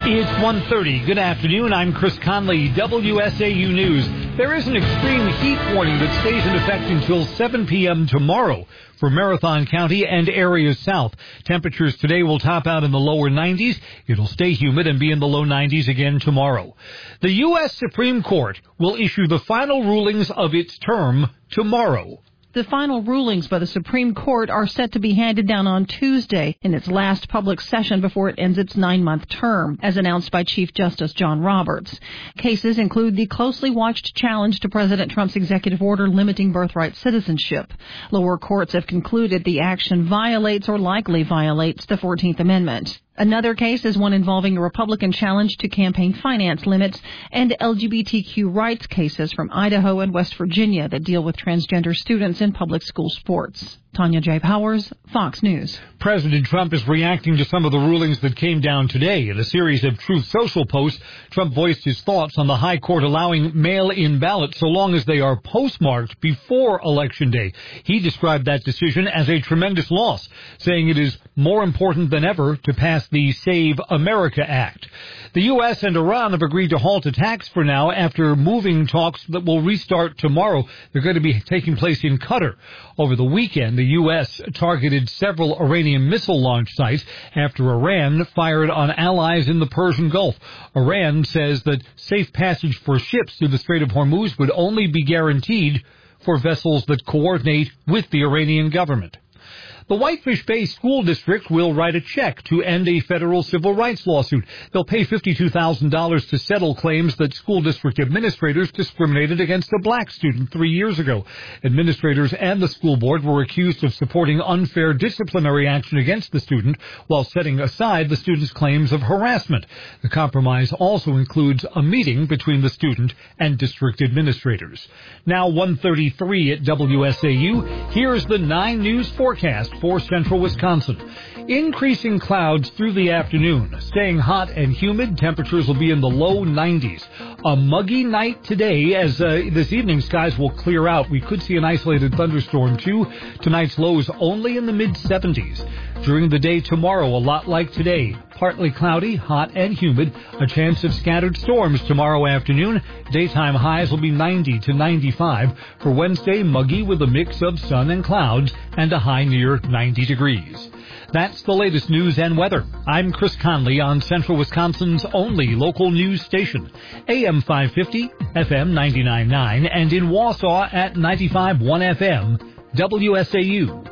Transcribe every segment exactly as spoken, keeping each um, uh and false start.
It's one thirty. Good afternoon. I'm Chris Conley, W S A U News. There is an extreme heat warning that stays in effect until seven p.m. tomorrow for Marathon County and areas south. Temperatures today will top out in the lower nineties. It'll stay humid and be in the low nineties again tomorrow. The U S Supreme Court will issue the final rulings of its term tomorrow. The final rulings by the Supreme Court are set to be handed down on Tuesday in its last public session before it ends its nine-month term, as announced by Chief Justice John Roberts. Cases include the closely watched challenge to President Trump's executive order limiting birthright citizenship. Lower courts have concluded the action violates or likely violates the fourteenth Amendment. Another case is one involving a Republican challenge to campaign finance limits and L G B T Q rights cases from Idaho and West Virginia that deal with transgender students in public school sports. Tanya J. Powers, Fox News. President Trump is reacting to some of the rulings that came down today. In a series of Truth Social posts, Trump voiced his thoughts on the high court allowing mail-in ballots so long as they are postmarked before Election Day. He described that decision as a tremendous loss, saying it is more important than ever to pass the Save America Act. The U S and Iran have agreed to halt attacks for now after moving talks that will restart tomorrow. They're going to be taking place in Qatar. Over the weekend, the U S targeted several Iranian missile launch sites after Iran fired on allies in the Persian Gulf. Iran says that safe passage for ships through the Strait of Hormuz would only be guaranteed for vessels that coordinate with the Iranian government. The Whitefish Bay School District will write a check to end a federal civil rights lawsuit. They'll pay fifty-two thousand dollars to settle claims that school district administrators discriminated against a black student three years ago. Administrators and the school board were accused of supporting unfair disciplinary action against the student while setting aside the student's claims of harassment. The compromise also includes a meeting between the student and district administrators. Now one thirty-three at W S A U. Here's the nine News forecast for central Wisconsin. Increasing clouds through the afternoon. Staying hot and humid. Temperatures will be in the low nineties. A muggy night today as uh, this evening skies will clear out. We could see an isolated thunderstorm too. Tonight's lows only in the mid seventies. During the day tomorrow, a lot like today. Partly cloudy, hot and humid. A chance of scattered storms tomorrow afternoon. Daytime highs will be ninety to ninety-five. For Wednesday, muggy with a mix of sun and clouds and a high near ninety degrees. That's the latest news and weather. I'm Chris Conley on Central Wisconsin's only local news station. A M five fifty, F M ninety-nine point nine, and in Wausau at ninety-five point one F M, W S A U.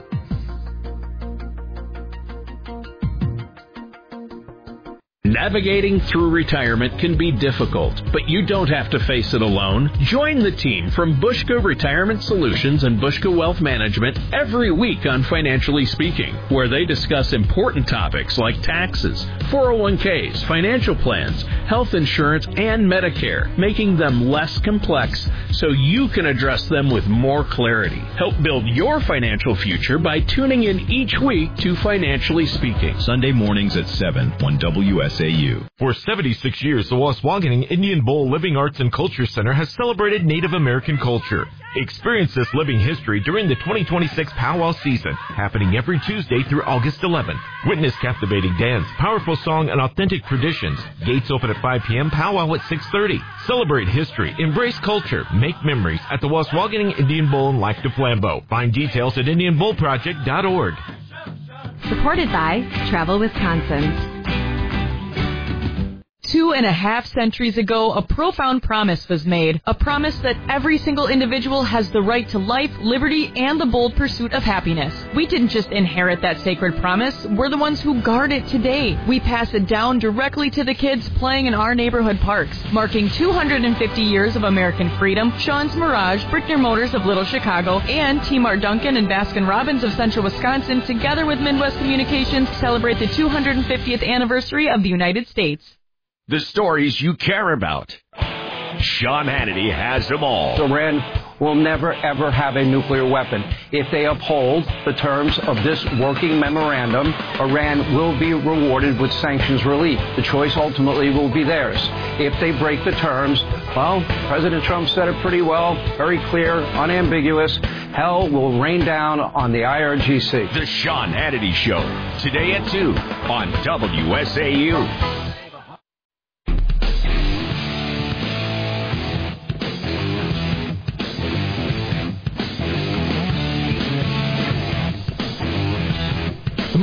Navigating through retirement can be difficult, but you don't have to face it alone. Join the team from Bushka Retirement Solutions and Bushka Wealth Management every week on Financially Speaking, where they discuss important topics like taxes, four oh one k's, financial plans, health insurance, and Medicare, making them less complex so you can address them with more clarity. Help build your financial future by tuning in each week to Financially Speaking. Sunday mornings at seven on W S A U. For seventy-six years, the Waswaganing Indian Bowl Living Arts and Culture Center has celebrated Native American culture. Experience this living history during the twenty twenty-six Powwow season, happening every Tuesday through August eleventh. Witness captivating dance, powerful song, and authentic traditions. Gates open at five p.m., powwow at six thirty. Celebrate history, embrace culture, make memories at the Waswaganing Indian Bowl in Lac du Flambeau. Find details at indian bowl project dot org. Supported by Travel Wisconsin. Two and a half centuries ago, a profound promise was made. A promise that every single individual has the right to life, liberty, and the bold pursuit of happiness. We didn't just inherit that sacred promise. We're the ones who guard it today. We pass it down directly to the kids playing in our neighborhood parks. Marking two hundred fifty years of American freedom, Sean's Mirage, Brickner Motors of Little Chicago, and T Mart Duncan and Baskin Robbins of Central Wisconsin, together with Midwest Communications, celebrate the two hundred fiftieth anniversary of the United States. The stories you care about. Sean Hannity has them all. Iran will never, ever have a nuclear weapon. If they uphold the terms of this working memorandum, Iran will be rewarded with sanctions relief. The choice ultimately will be theirs. If they break the terms, well, President Trump said it pretty well, very clear, unambiguous. Hell will rain down on the I R G C. The Sean Hannity Show, today at two on W S A U.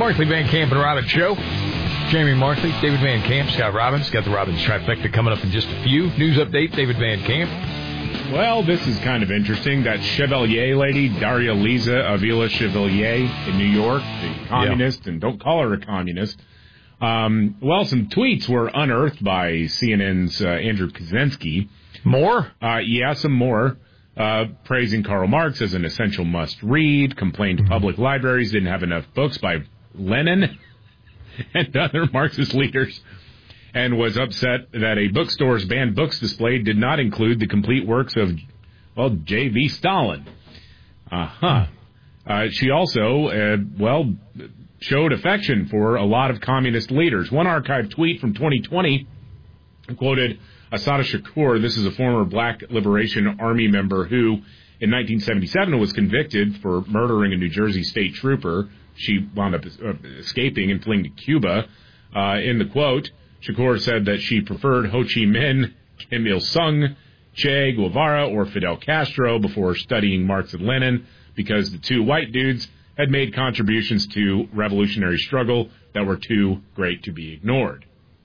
Markley, Van Camp, and Robbins Show. Jamie Markley, David Van Camp, Scott Robbins. Got the Robbins trifecta coming up in just a few. News update, David Van Camp. Well, this is kind of interesting. That Chevalier lady, Daria Liza Avila Chevalier in New York, the communist, yeah. and don't call her a communist. Um, well, some tweets were unearthed by C N N's uh, Andrew Kaczynski. More? Uh, yeah, some more. Uh, praising Karl Marx as an essential must-read, complained mm-hmm. public libraries didn't have enough books by Lenin and other Marxist leaders, and was upset that a bookstore's banned books display did not include the complete works of, well, J V Stalin. Uh-huh. Uh, she also, uh, well, showed affection for a lot of communist leaders. One archived tweet from twenty twenty quoted Assata Shakur. This is a former Black Liberation Army member who, in nineteen seventy-seven, was convicted for murdering a New Jersey state trooper. She wound up escaping and fleeing to Cuba. Uh, in the quote, Shakur said that she preferred Ho Chi Minh, Kim Il-sung, Che Guevara, or Fidel Castro before studying Marx and Lenin because the two white dudes had made contributions to revolutionary struggle that were too great to be ignored.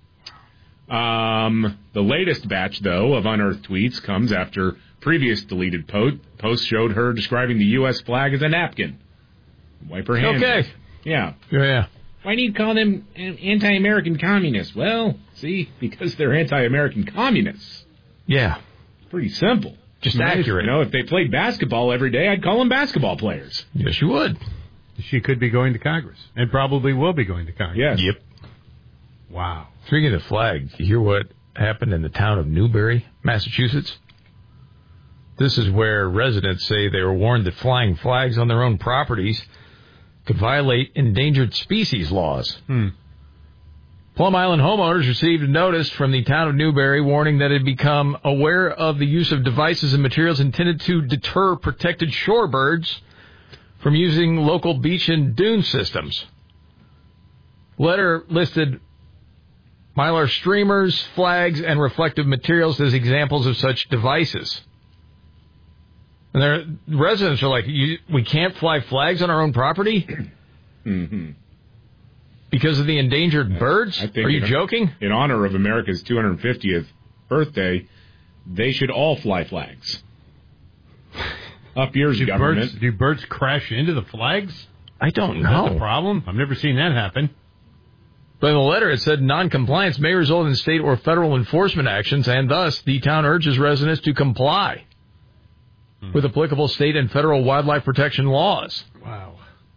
Um, the latest batch, though, of unearthed tweets comes after previous deleted po- posts showed her describing the U S flag as a napkin. Wipe her hands. Okay. Yeah. Yeah. Why do you call them anti-American communists? Well, see, because they're anti-American communists. Yeah. Pretty simple. Just nice. accurate. You know, if they played basketball every day, I'd call them basketball players. Yes, you would. She could be going to Congress, and probably will be going to Congress. Yes. Yep. Wow. Speaking of flags, you hear what happened in the town of Newbury, Massachusetts? This is where residents say they were warned that flying flags on their own properties could violate endangered species laws. Hmm. Plum Island homeowners received a notice from the town of Newbury warning that it had become aware of the use of devices and materials intended to deter protected shorebirds from using local beach and dune systems. Letter listed Mylar streamers, flags, and reflective materials as examples of such devices. And their residents are like, you, we can't fly flags on our own property? Mm-hmm. Because of the endangered birds? I think are you in, joking? In honor of America's two hundred fiftieth birthday, they should all fly flags. Up yours, do government. Birds, do birds crash into the flags? I don't Is know. that the problem? I've never seen that happen. But in the letter, it said noncompliance may result in state or federal enforcement actions, and thus the town urges residents to comply hmm. with applicable state and federal wildlife protection laws. Wow.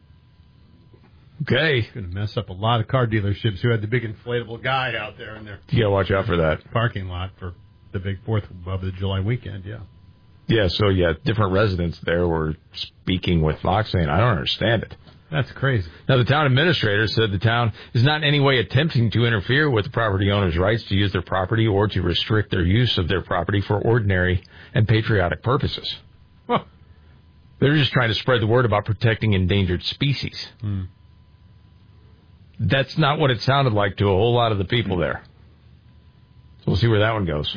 Okay. Going to mess up a lot of car dealerships who had the big inflatable guy out there in their you got to watch out for that parking lot for the big fourth of the July weekend, yeah. Yeah, so, yeah, different residents there were speaking with Fox saying, I don't understand it. That's crazy. Now, the town administrator said the town is not in any way attempting to interfere with the property owner's rights to use their property or to restrict their use of their property for ordinary and patriotic purposes. Huh. They're just trying to spread the word about protecting endangered species. Hmm. That's not what it sounded like to a whole lot of the people there. So we'll see where that one goes.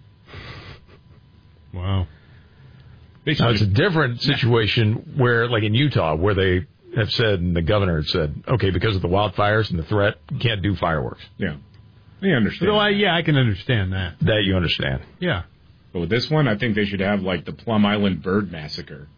Wow. Now, it's a different situation where, like in Utah, where they have said, and the governor had said, okay, because of the wildfires and the threat, you can't do fireworks. Yeah. I understand. So I, yeah, I can understand that. That you understand. Yeah. But with this one, I think they should have, like, the Plum Island Bird Massacre.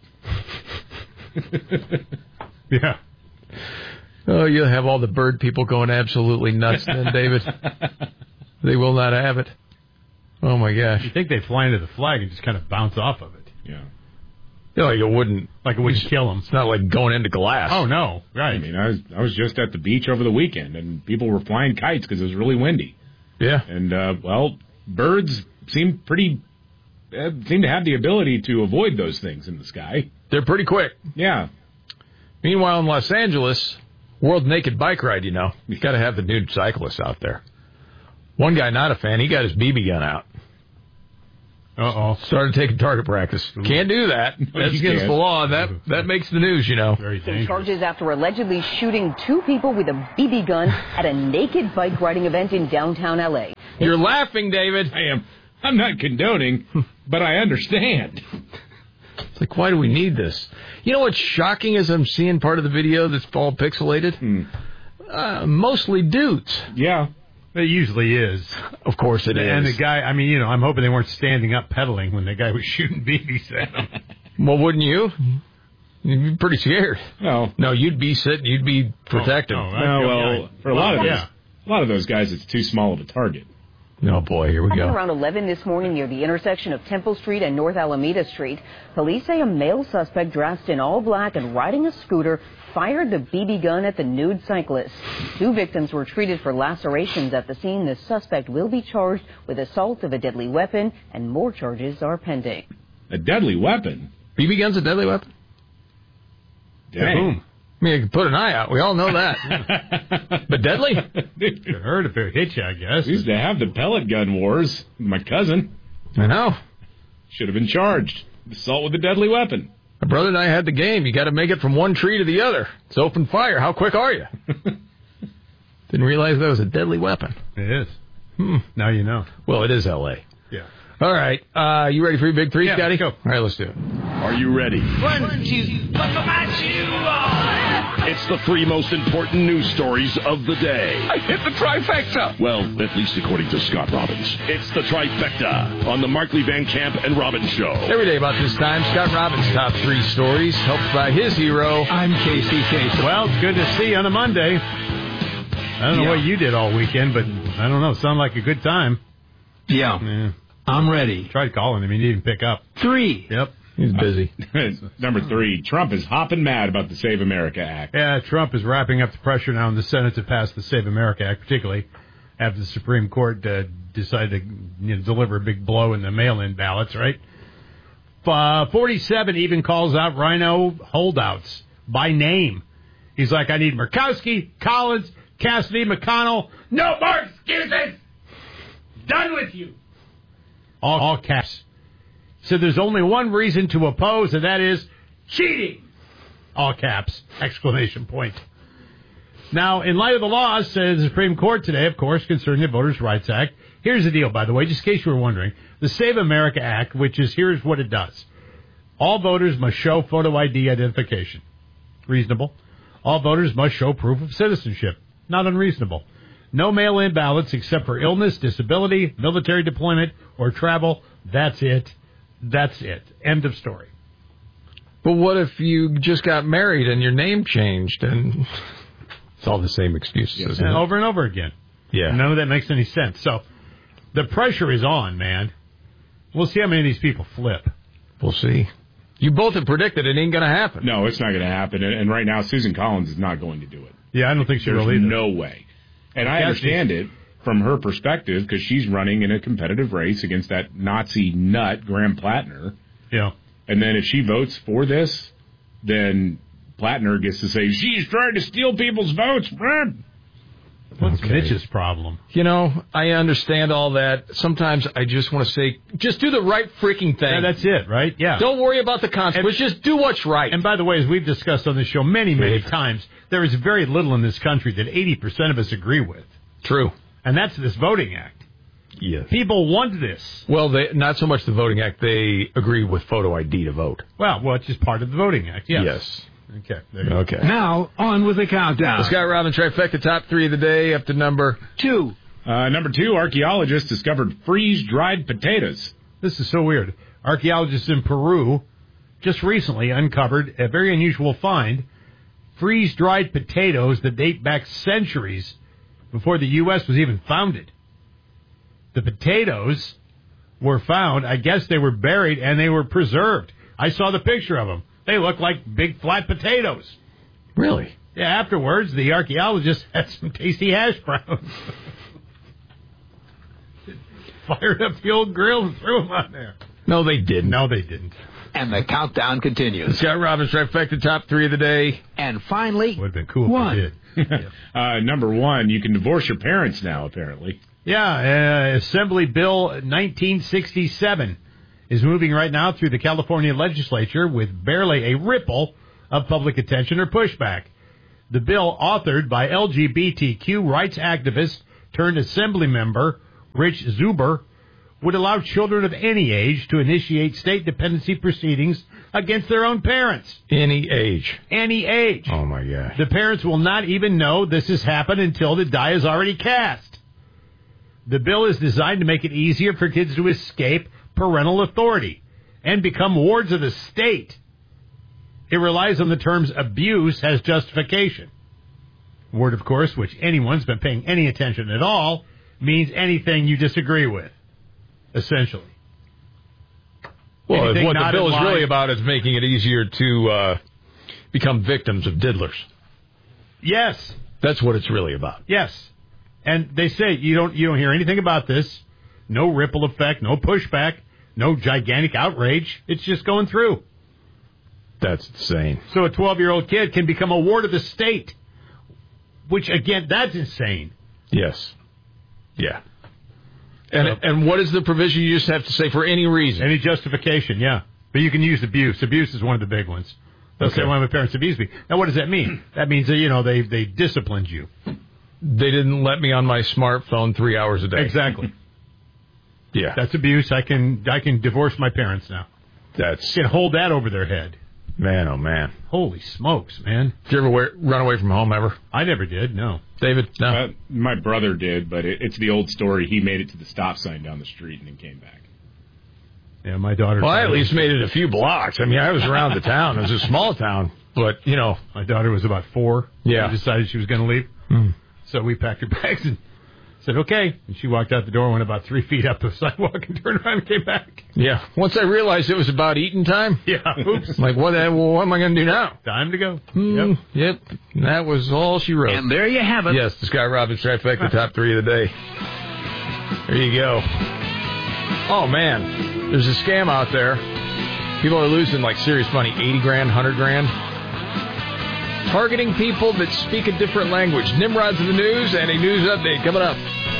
Yeah. Oh, you'll have all the bird people going absolutely nuts then, David. They will not have it. Oh, my gosh. You think they'd fly into the flag and just kind of bounce off of it. Yeah. Yeah, like it wouldn't. Like it wouldn't kill them. It's not like going into glass. Oh, no. Right. I mean, I was, I was just at the beach over the weekend, and people were flying kites because it was really windy. Yeah. And, uh, well, birds seem pretty, uh, seem to have the ability to avoid those things in the sky. They're pretty quick. Yeah. Meanwhile, in Los Angeles, World Naked Bike Ride, you know. You've got to have the nude cyclists out there. One guy, not a fan, he got his B B gun out. Uh-oh. Started taking target practice. Can't do that. That's against the law. That that makes the news, you know. Very Some charges after allegedly shooting two people with a B B gun at a naked bike riding event in downtown L A. You're laughing, David. I am. I'm not condoning, but I understand. It's like, why do we need this? You know what's shocking is I'm seeing part of the video that's all pixelated? Hmm. Uh, mostly dudes. Yeah. It usually is. Of course it and is. the guy, I mean, you know, I'm hoping they weren't standing up pedaling when the guy was shooting B Bs at him. Well, wouldn't you? You'd be pretty scared. No. No, you'd be sitting, you'd be protected. Oh, no, no, well, for a lot of yeah. those, a lot of those guys, it's too small of a target. Oh, boy, here we go. Around eleven this morning near the intersection of Temple Street and North Alameda Street, police say a male suspect dressed in all black and riding a scooter fired the B B gun at the nude cyclist. Two victims were treated for lacerations at the scene. The suspect will be charged with assault of a deadly weapon, and more charges are pending. A deadly weapon? B B gun's a deadly weapon? Dang. Boom. I mean, you can put an eye out. We all know that. But deadly? It hurt if it hit you, I guess. We used to have the pellet gun wars. My cousin. I know. Should have been charged. Assault with a deadly weapon. My brother and I had the game. You got to make it from one tree to the other. It's open fire. How quick are you? Didn't realize that was a deadly weapon. It is. Hmm. Now you know. Well, it is L A. Yeah. All right. Uh, you ready for your big three, Yeah, Scotty? let's go. All right, let's do it. Are you ready? One, two, It's the three most important news stories of the day. I hit the trifecta. Well, at least according to Scott Robbins. It's the trifecta on the Markley Van Camp and Robbins Show. Every day about this time, Scott Robbins' top three stories, helped by his hero. I'm Casey Kasem. Well, it's good to see you on a Monday. I don't know Yeah. what you did all weekend, but I don't know. Sounded like a good time. Yeah. Yeah. I'm ready. Tried calling him. He didn't pick up. Three. Yep. He's busy. Number three, Trump is hopping mad about the Save America Act. Yeah, Trump is wrapping up the pressure now in the Senate to pass the Save America Act, particularly after the Supreme Court uh, decided to you know, deliver a big blow in the mail-in ballots, right? Uh, forty-seven even calls out Rhino holdouts by name. He's like, I need Murkowski, Collins, Cassidy, McConnell. No more excuses! Done with you! All, all caps. So there's only one reason to oppose, and that is cheating. All caps. Exclamation point. Now, in light of the laws, says the Supreme Court today, of course, concerning the Voters' Rights Act. Here's the deal, by the way, just in case you were wondering. The Save America Act, which is, here's what it does. All voters must show photo I D identification. Reasonable. All voters must show proof of citizenship. Not unreasonable. No mail-in ballots except for illness, disability, military deployment, or travel. That's it. That's it. End of story. But what if you just got married and your name changed and it's all the same excuses, Yes. isn't And it? over and over again. Yeah. None of that makes any sense. So the pressure is on, man. We'll see how many of these people flip. We'll see. You both have predicted it ain't going to happen. No, it's not going to happen. And, and right now, Susan Collins is not going to do it. Yeah, I don't think she There's will either. no way. And I Yeah, understand it from her perspective because she's running in a competitive race against that Nazi nut, Graham Plattner. Yeah. And then if she votes for this, then Plattner gets to say, she's trying to steal people's votes. What's Okay. Mitch's problem? You know, I understand all that. Sometimes I just want to say, just do the right freaking thing. Yeah, that's it, right? Yeah. Don't worry about the consequences. Just do what's right. And by the way, as we've discussed on this show many, many times, there is very little in this country that eighty percent of us agree with. True. And that's this Voting Act. Yes. People want this. Well, they, not so much the Voting Act. They agree with photo I D to vote. Well, well, it's just part of the Voting Act, yes. Yes. Okay. There you go. Okay. Now, on with the countdown. The Scott Robbins trifecta, top three of the day, up to number Two. Uh, number two, archaeologists discovered freeze-dried potatoes. This is so weird. Archaeologists in Peru just recently uncovered a very unusual find, freeze-dried potatoes that date back centuries before the U S was even founded. The potatoes were found, I guess they were buried, and they were preserved. I saw the picture of them. They look like big flat potatoes. Really? Yeah, afterwards, the archaeologists had some tasty hash browns. Fired up the old grill and threw them on there. No, they didn't. No, they didn't. And the countdown The continues. Scott Robbins trifecta, top three of the day. And finally, Would have been cool one. if they did. uh, number one, you can divorce your parents now, apparently. Yeah, uh, Assembly Bill nineteen sixty-seven is moving right now through the California legislature with barely a ripple of public attention or pushback. The bill, authored by L G B T Q rights activist turned assembly member Rich Zuber, would allow children of any age to initiate state dependency proceedings against their own parents. Any age. Any age. Oh, my gosh. The parents will not even know this has happened until the die is already cast. The bill is designed to make it easier for kids to escape parental authority and become wards of the state. It relies on the terms abuse as justification. Word, of course, which anyone's been paying any attention at all, means anything you disagree with, essentially. Well, Anything what the not bill in is line- really about is making it easier to uh, become victims of diddlers. Yes. That's what it's really about. Yes. And they say you don't you don't hear anything about this. No ripple effect, no pushback, no gigantic outrage. It's just going through. That's insane. So a twelve-year-old kid can become a ward of the state, which, again, that's insane. Yes. Yeah. And so, and what is the provision? You just have to say for any reason. Any justification, yeah. But you can use abuse. Abuse is one of the big ones. They'll Okay. say, well, my parents abused me. Now, what does that mean? That means that, you know, they, they disciplined you. They didn't let me on my smartphone three hours a day. Exactly. Yeah. That's abuse. I can I can divorce my parents now. That's can hold that over their head. Man, oh, man. Holy smokes, man. Did you ever wear, run away from home ever? I never did, no. David? No. Uh, my brother did, but it, it's the old story. He made it to the stop sign down the street and then came back. Yeah, my daughter... Well, I at least made it a few blocks. I mean, I was around the town. It was a small town, but, you know. My daughter was about four. Yeah. She decided she was going to leave. Mm. So we packed her bags and said, okay. And she walked out the door, went about three feet up the sidewalk and turned around and came back. Yeah. Once I realized it was about eating time. Yeah. Oops. Like, what, well, what am I going to do now? Time to go. Mm, yep. Yep. And that was all she wrote. And there you have it. Yes, the Scott Robbins Trifecta Top Three of the Day. There you go. Oh, man. There's a scam out there. People are losing, like, serious money. eighty grand, one hundred grand. Targeting people that speak a different language. Nimrod's in the news and a news update coming up.